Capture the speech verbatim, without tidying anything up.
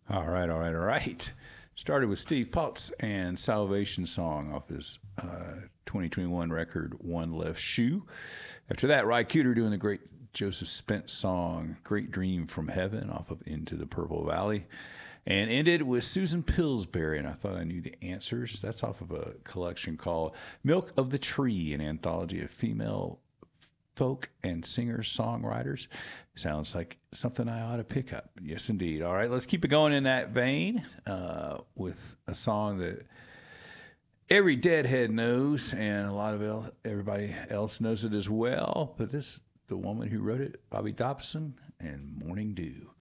All right, all right, all right. Started with Steve Potts and Salvation Song off his uh, twenty twenty-one record, One Left Shoe. After that, Ry Cooder doing the great Joseph Spence song, Great Dream from Heaven off of Into the Purple Valley. And ended with Susan Pillsbury, and I thought I knew the answers. That's off of a collection called Milk of the Tree, an anthology of female folk and singer-songwriters. Sounds like something I ought to pick up. Yes, indeed. All right, let's keep it going in that vein uh, with a song that every Deadhead knows, and a lot of el- everybody else knows it as well. But this, the woman who wrote it, Bobby Dobson, and Morning Dew.